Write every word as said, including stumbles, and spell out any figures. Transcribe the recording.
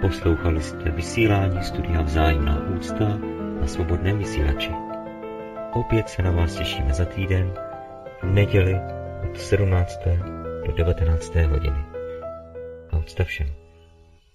Poslouchali jste vysílání Studia Vzájemná úcta na Svobodném vysílači. Opět se na vás těšíme za týden, v neděli od sedmnácté do devatenácté hodiny. A úcta všem.